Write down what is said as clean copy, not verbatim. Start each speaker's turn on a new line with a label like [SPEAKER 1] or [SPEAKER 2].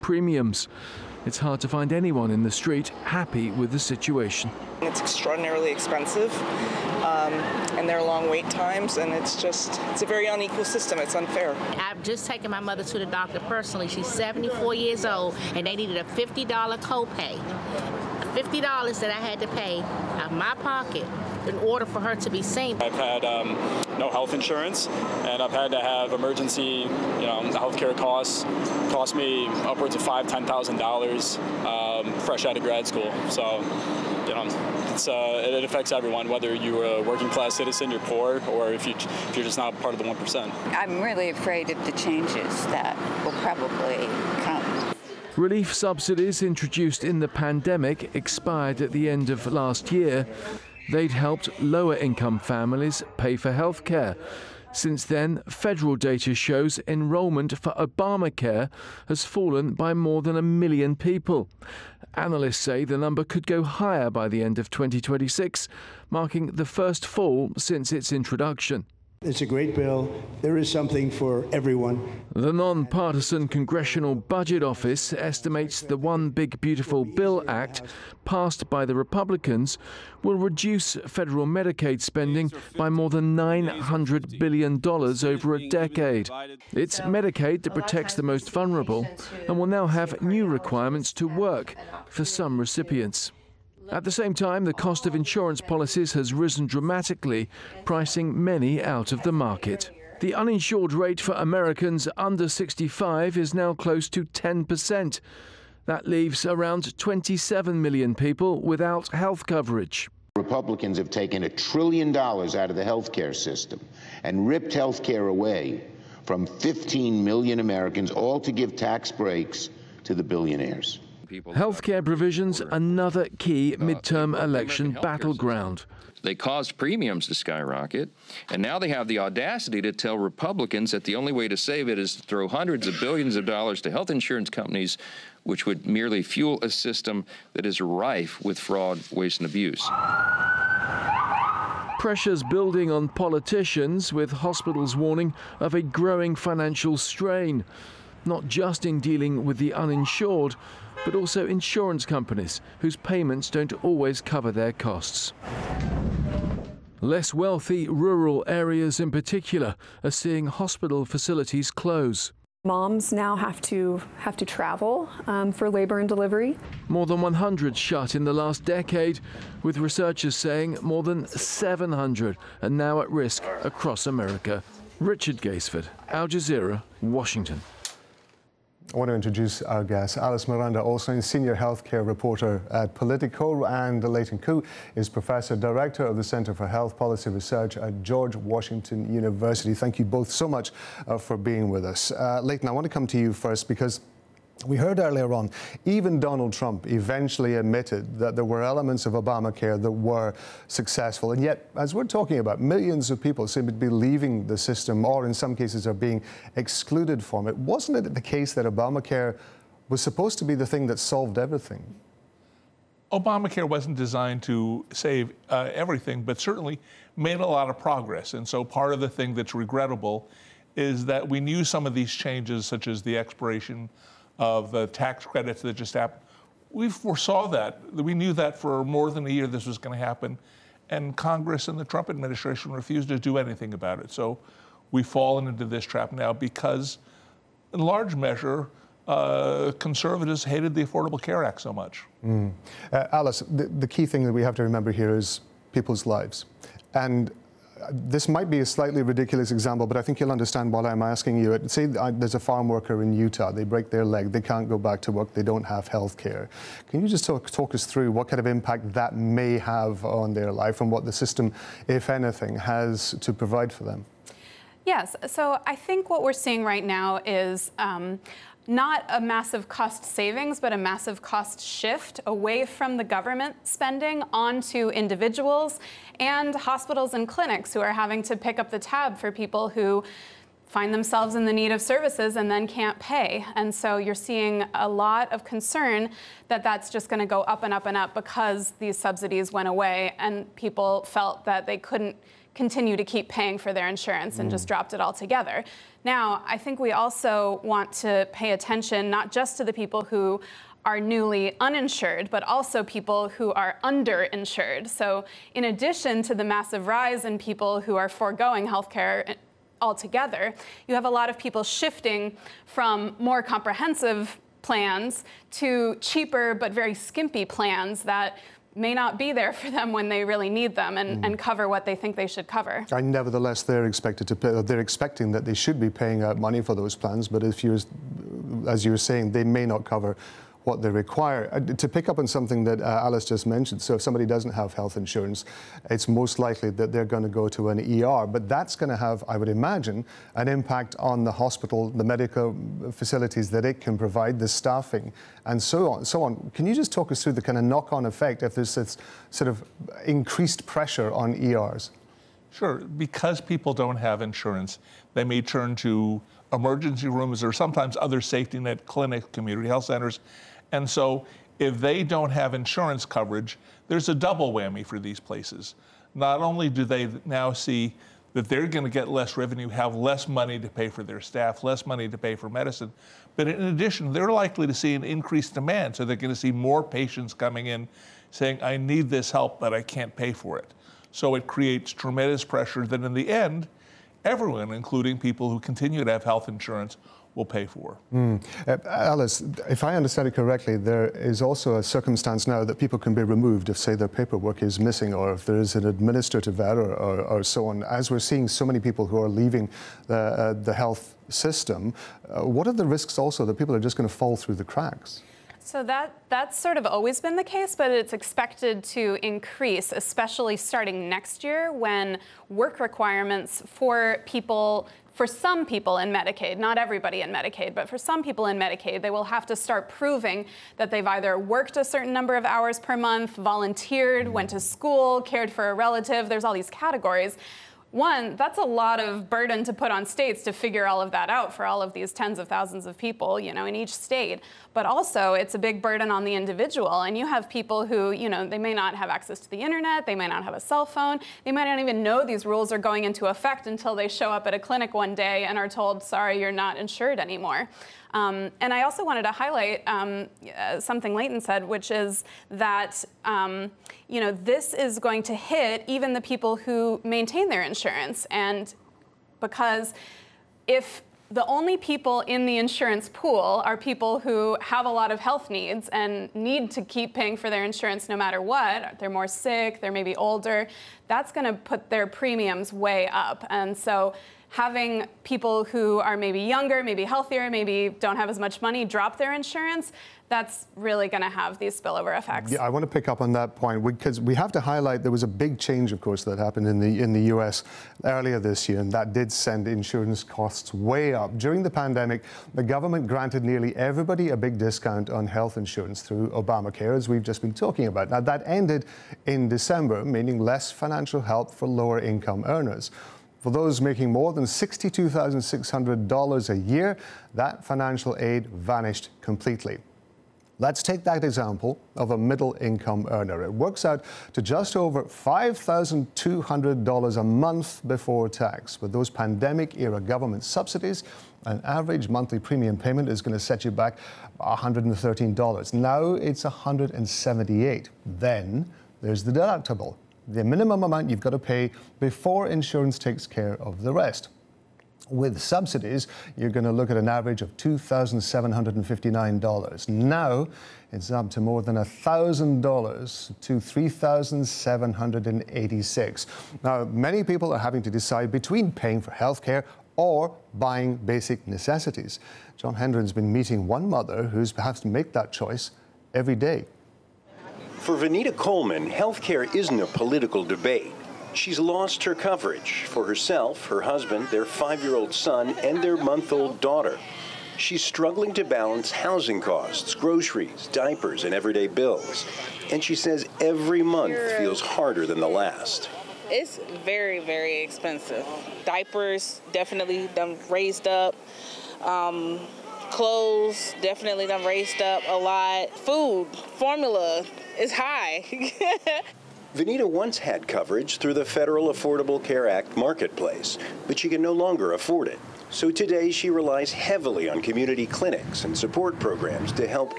[SPEAKER 1] premiums. It's hard to find anyone in the street happy with the situation.
[SPEAKER 2] It's extraordinarily expensive, and there are long wait times, and it's a very unequal system. It's unfair.
[SPEAKER 3] I've just taken my mother to the doctor personally. She's 74 years old, and they needed a $50 copay. $50 that I had to pay out of my pocket in order for her to be seen.
[SPEAKER 4] I've had no health insurance, and I've had to have emergency, healthcare costs. Cost me upwards of $5,000-$10,000 fresh out of grad school. So, it affects everyone, whether you're a working class citizen, you're poor, or if you're just not part of the 1%.
[SPEAKER 5] I'm really afraid of the changes that will probably come.
[SPEAKER 1] Relief subsidies introduced in the pandemic expired at the end of last year. They'd helped lower-income families pay for health care. Since then, federal data shows enrollment for Obamacare has fallen by more than 1 million people. Analysts say the number could go higher by the end of 2026, marking the first fall since its introduction.
[SPEAKER 6] It's a great bill. There is something for everyone.
[SPEAKER 1] The non-partisan Congressional Budget Office estimates the One Big Beautiful Bill Act, passed by the Republicans, will reduce federal Medicaid spending by more than $900 billion over a decade. It's Medicaid that protects the most vulnerable and will now have new requirements to work for some recipients. At the same time, the cost of insurance policies has risen dramatically, pricing many out of the market. The uninsured rate for Americans under 65 is now close to 10%. That leaves around 27 million people without health coverage.
[SPEAKER 7] Republicans have taken $1 trillion out of the health care system and ripped health care away from 15 million Americans, all to give tax breaks to the billionaires.
[SPEAKER 1] Healthcare provisions, another key midterm election battleground.
[SPEAKER 8] They caused premiums to skyrocket, and now they have the audacity to tell Republicans that the only way to save it is to throw hundreds of billions of dollars to health insurance companies, which would merely fuel a system that is rife with fraud, waste, and abuse.
[SPEAKER 1] Pressures building on politicians, with hospitals warning of a growing financial strain, not just in dealing with the uninsured, but also insurance companies whose payments don't always cover their costs. Less wealthy rural areas in particular are seeing hospital facilities close.
[SPEAKER 9] Moms now have to travel for labor and delivery.
[SPEAKER 1] More than 100 shut in the last decade, with researchers saying more than 700 are now at risk across America. Richard Gaisford, Al Jazeera, Washington.
[SPEAKER 10] I want to introduce our guest. Alice Miranda Olsen, Senior Healthcare Reporter at Politico, and Leighton Koo is Professor Director of the Center for Health Policy Research at George Washington University. Thank you both so much for being with us. Leighton, I want to come to you first because we heard earlier on, even Donald Trump eventually admitted that there were elements of Obamacare that were successful. And yet, as we're talking about, millions of people seem to be leaving the system, or in some cases are being excluded from it. Wasn't it the case that Obamacare was supposed to be the thing that solved everything?
[SPEAKER 11] Obamacare wasn't designed to save everything, but certainly made a lot of progress. And so part of the thing that's regrettable is that we knew some of these changes, such as the expiration of the tax credits that just happened. We foresaw that. We knew that for more than a year this was going to happen. And Congress and the Trump administration refused to do anything about it. So we've fallen into this trap now because, in large measure, conservatives hated the Affordable Care Act so much.
[SPEAKER 10] Alice, the key thing that we have to remember here is people's lives. And this might be a slightly ridiculous example, but I think you'll understand why I'm asking you. Say there's a farm worker in Utah. They break their leg. They can't go back to work. They don't have health care. Can you just talk us through what kind of impact that may have on their life and what the system, if anything, has to provide for them?
[SPEAKER 12] Yes. So I think what we're seeing right now is not a massive cost savings, but a massive cost shift away from the government spending onto individuals and hospitals and clinics who are having to pick up the tab for people who find themselves in the need of services and then can't pay. And so you're seeing a lot of concern that that's just going to go up and up and up because these subsidies went away and people felt that they couldn't continue to keep paying for their insurance and just dropped it altogether. Now, I think we also want to pay attention not just to the people who are newly uninsured, but also people who are underinsured. So in addition to the massive rise in people who are foregoing healthcare altogether, you have a lot of people shifting from more comprehensive plans to cheaper but very skimpy plans that may not be there for them when they really need them and cover what they think they should cover.
[SPEAKER 10] And nevertheless, they're expected to pay, they're expecting that they should be paying out money for those plans, but if you're, as you were saying, they may not cover what they require. To pick up on something that Alice just mentioned, so if somebody doesn't have health insurance, it's most likely that they're going to go to an ER, but that's going to have, I would imagine, an impact on the hospital, the medical facilities that it can provide, the staffing, and so on. Can you just talk us through the kind of knock-on effect if there's this sort of increased pressure on ERs?
[SPEAKER 11] Sure. Because people don't have insurance, they may turn to emergency rooms or sometimes other safety net clinics, community health centers. And so if they don't have insurance coverage, there's a double whammy for these places. Not only do they now see that they're going to get less revenue, have less money to pay for their staff, less money to pay for medicine, but in addition, they're likely to see an increased demand. So they're going to see more patients coming in saying, I need this help, but I can't pay for it. So it creates tremendous pressure that in the end, everyone, including people who continue to have health insurance, will pay for.
[SPEAKER 10] Alice, if I understand it correctly, there is also a circumstance now that people can be removed if, say, their paperwork is missing or if there is an administrative error or so on. As we're seeing so many people who are leaving the health system, what are the risks also that people are just going to fall through the cracks?
[SPEAKER 12] So that's sort of always been the case, but it's expected to increase, especially starting next year when work requirements for some people in Medicaid, not everybody in Medicaid, but for some people in Medicaid, they will have to start proving that they've either worked a certain number of hours per month, volunteered, went to school, cared for a relative. There's all these categories. One, that's a lot of burden to put on states to figure all of that out for all of these tens of thousands of people, in each state. But also, it's a big burden on the individual. And you have people who, they may not have access to the internet, they may not have a cell phone, they might not even know these rules are going into effect until they show up at a clinic one day and are told, sorry, you're not insured anymore. And I also wanted to highlight something Leighton said, which is that this is going to hit even the people who maintain their insurance. And because if the only people in the insurance pool are people who have a lot of health needs and need to keep paying for their insurance no matter what, they're more sick, they're maybe older, that's going to put their premiums way up. And so having people who are maybe younger, maybe healthier, maybe don't have as much money drop their insurance, that's really going to have these spillover effects.
[SPEAKER 10] Yeah, I want to pick up on that point because we have to highlight there was a big change, of course, that happened in the US earlier this year, and that did send insurance costs way up. During the pandemic, the government granted nearly everybody a big discount on health insurance through Obamacare, as we've just been talking about. Now, that ended in December, meaning less financial help for lower income earners. For those making more than $62,600 a year, that financial aid vanished completely. Let's take that example of a middle-income earner. It works out to just over $5,200 a month before tax. With those pandemic-era government subsidies, an average monthly premium payment is going to set you back $113. Now it's $178. Then there's the deductible, the minimum amount you've got to pay before insurance takes care of the rest. With subsidies, you're going to look at an average of $2,759. Now, it's up to more than $1,000 to $3,786. Now, many people are having to decide between paying for healthcare or buying basic necessities. John Hendren's been meeting one mother who has to make that choice every day.
[SPEAKER 13] For Vanita Coleman, healthcare isn't a political debate. She's lost her coverage for herself, her husband, their 5-year-old son, and their month-old daughter. She's struggling to balance housing costs, groceries, diapers, and everyday bills. And she says every month feels harder than the last.
[SPEAKER 2] It's very, very expensive. Diapers definitely done raised up. Clothes definitely done raised up a lot. Food, formula is high.
[SPEAKER 13] Vanita once had coverage through the Federal Affordable Care Act marketplace, but she can no longer afford it. So today she relies heavily on community clinics and support programs to help